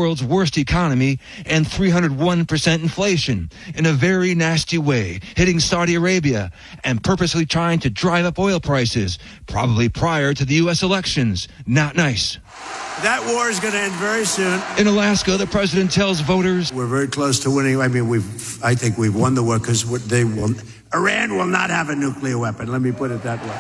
world's worst economy and 301% inflation in a very nasty way, hitting Saudi Arabia and purposely trying to drive up oil prices, probably prior to the U.S. elections. Not nice. That war is going to end very soon. In Alaska, the president tells voters, we're very close to winning. I mean, I think we've won the war because Iran will not have a nuclear weapon. Let me put it that way.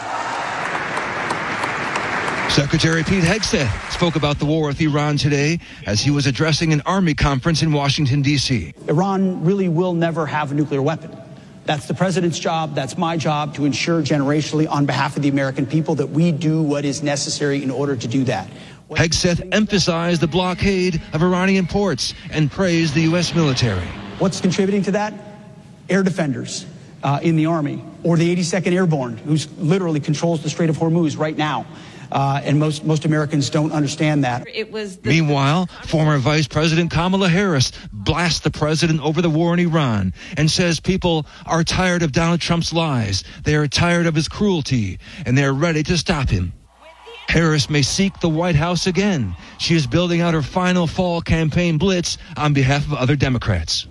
Secretary Pete Hegseth spoke about the war with Iran today as he was addressing an Army conference in Washington, D.C. Iran really will never have a nuclear weapon. That's the president's job. That's my job to ensure generationally on behalf of the American people that we do what is necessary in order to do that. Hegseth emphasized the blockade of Iranian ports and praised the U.S. military. What's contributing to that? Air defenders in the Army, or the 82nd Airborne, who literally controls the Strait of Hormuz right now. And most Americans don't understand that. Meanwhile, former Vice President Kamala Harris blasts the president over the war in Iran and says people are tired of Donald Trump's lies. They are tired of his cruelty, and they are ready to stop him. Harris may seek the White House again. She is building out her final fall campaign blitz on behalf of other Democrats.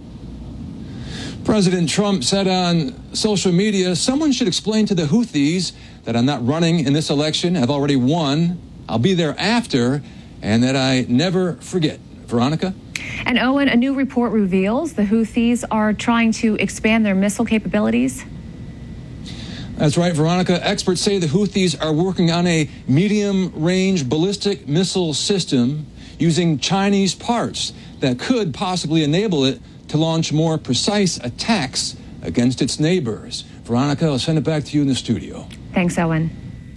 President Trump said on social media, someone should explain to the Houthis that I'm not running in this election. I've already won. I'll be there after, and that I never forget. Veronica? And Owen, a new report reveals the Houthis are trying to expand their missile capabilities. That's right, Veronica. Experts say the Houthis are working on a medium-range ballistic missile system using Chinese parts that could possibly enable it to launch more precise attacks against its neighbors. Veronica, I'll send it back to you in the studio. Thanks, Owen.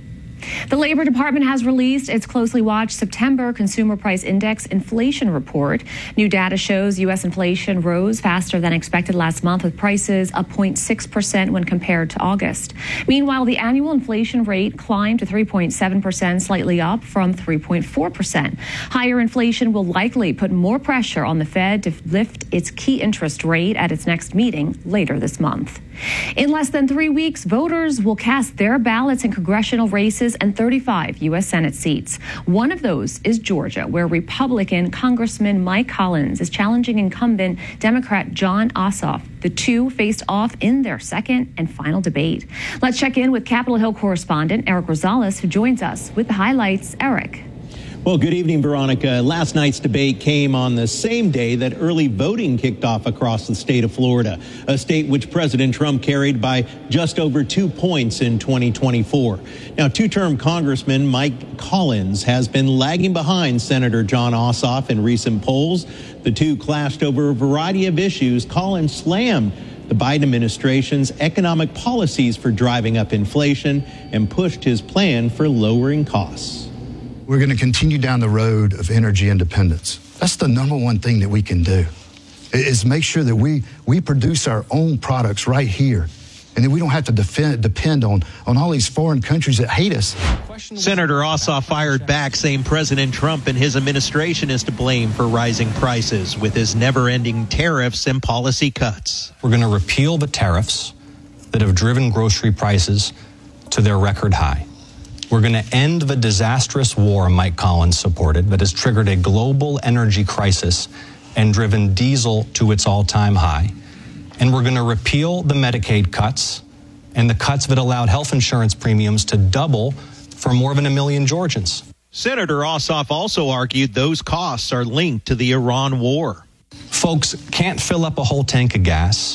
The Labor Department has released its closely watched September Consumer Price Index inflation report. New data shows U.S. inflation rose faster than expected last month, with prices up 0.6% when compared to August. Meanwhile, the annual inflation rate climbed to 3.7%, slightly up from 3.4%. Higher inflation will likely put more pressure on the Fed to lift its key interest rate at its next meeting later this month. In less than 3 weeks, voters will cast their ballots in congressional races and 35 U.S. Senate seats. One of those is Georgia, where Republican Congressman Mike Collins is challenging incumbent Democrat Jon Ossoff. The two faced off in their second and final debate. Let's check in with Capitol Hill correspondent Eric Rosales, who joins us with the highlights. Eric. Well, good evening, Veronica. Last night's debate came on the same day that early voting kicked off across the state of Florida, a state which President Trump carried by just over 2 points in 2024. Now, two-term Congressman Mike Collins has been lagging behind Senator Jon Ossoff in recent polls. The two clashed over a variety of issues. Collins slammed the Biden administration's economic policies for driving up inflation and pushed his plan for lowering costs. We're going to continue down the road of energy independence. That's the number one thing that we can do, is make sure that we produce our own products right here, and that we don't have to depend on all these foreign countries that hate us. Senator Ossoff fired back, saying President Trump and his administration is to blame for rising prices with his never-ending tariffs and policy cuts. We're going to repeal the tariffs that have driven grocery prices to their record high. We're going to end the disastrous war Mike Collins supported that has triggered a global energy crisis and driven diesel to its all-time high. And we're going to repeal the Medicaid cuts and the cuts that allowed health insurance premiums to double for more than 1 million Georgians. Senator Ossoff also argued those costs are linked to the Iran war. Folks can't fill up a whole tank of gas.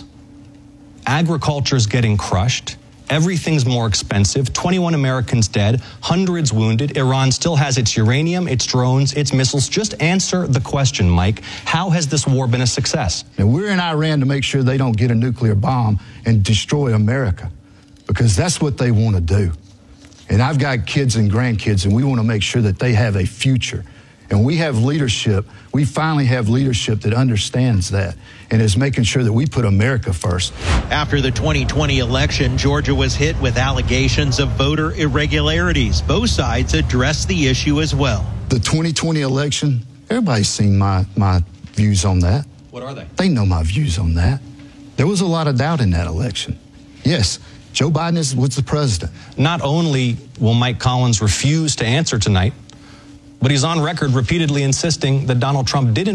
Agriculture's getting crushed. Everything's more expensive. 21 Americans dead, hundreds wounded. Iran still has its uranium, its drones, its missiles. Just answer the question, Mike. How has this war been a success? And we're in Iran to make sure they don't get a nuclear bomb and destroy America, because that's what they want to do. And I've got kids and grandkids, and we want to make sure that they have a future. And we have leadership. We finally have leadership that understands that and is making sure that we put America first. After the 2020 election, Georgia was hit with allegations of voter irregularities. Both sides addressed the issue as well. The 2020 election, everybody's seen my views on that. What are they? They know my views on that. There was a lot of doubt in that election. Yes, Joe Biden was the president. Not only will Mike Collins refuse to answer tonight, but he's on record repeatedly insisting that Donald Trump did